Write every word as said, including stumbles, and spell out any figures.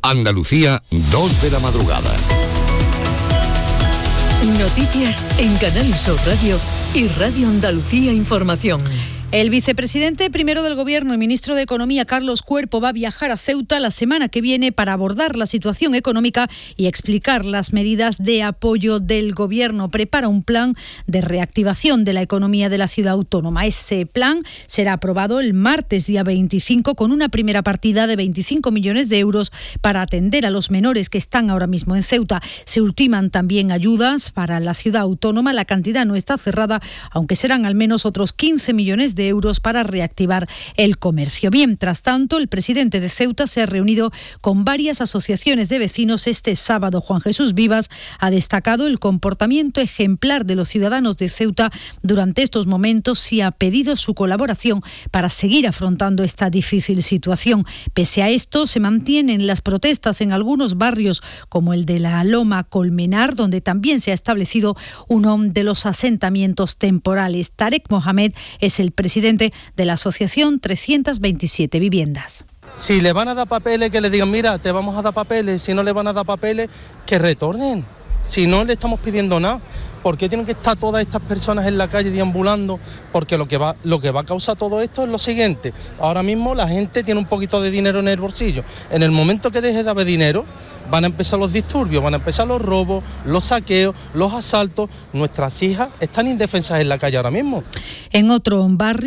Andalucía, dos de la madrugada. Noticias en Canal Sur Radio y Radio Andalucía Información. El vicepresidente primero del Gobierno y ministro de Economía, Carlos Cuerpo, va a viajar a Ceuta la semana que viene para abordar la situación económica y explicar las medidas de apoyo del Gobierno. Prepara un plan de reactivación de la economía de la ciudad autónoma. Ese plan será aprobado el martes, día veinticinco, con una primera partida de veinticinco millones de euros para atender a los menores que están ahora mismo en Ceuta. Se ultiman también ayudas para la ciudad autónoma. La cantidad no está cerrada, aunque serán al menos otros quince millones de euros para reactivar el comercio. Mientras tanto, el presidente de Ceuta se ha reunido con varias asociaciones de vecinos este sábado. Juan Jesús Vivas ha destacado el comportamiento ejemplar de los ciudadanos de Ceuta durante estos momentos y ha pedido su colaboración para seguir afrontando esta difícil situación. Pese a esto, se mantienen las protestas en algunos barrios como el de la Loma Colmenar, donde también se ha establecido uno de los asentamientos temporales. Tarek Mohamed es el presidente de la asociación trescientas veintisiete Viviendas. Si le van a dar papeles, que le digan, mira, te vamos a dar papeles. Si no le van a dar papeles, que retornen. Si no le estamos pidiendo nada, ¿por qué tienen que estar todas estas personas en la calle deambulando? Porque lo que va, lo que va a causar todo esto es lo siguiente. Ahora mismo la gente tiene un poquito de dinero en el bolsillo. En el momento que deje de haber dinero, van a empezar los disturbios, van a empezar los robos, los saqueos, los asaltos. Nuestras hijas están indefensas en la calle ahora mismo. En otro barrio